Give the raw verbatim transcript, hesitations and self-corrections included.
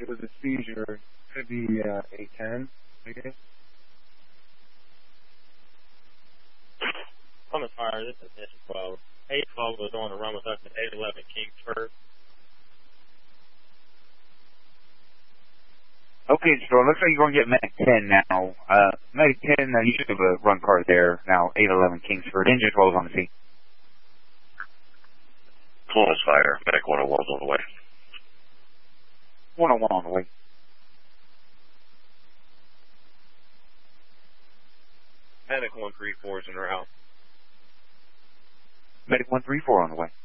It was a seizure. It could be uh, A ten, I guess. On the fire, this is Mission twelve. eight twelve was on the run with us at eight eleven Kingsford. Okay, so it looks like you're going to get Medic ten now. Uh, Medic ten, uh, you should have a run card there. Now, eight eleven Kingsford. Engine twelve is on the scene. Close fire. Medic one oh one's on the way. one oh one on the way. Medic one three four is in route. Medic one three four on the way.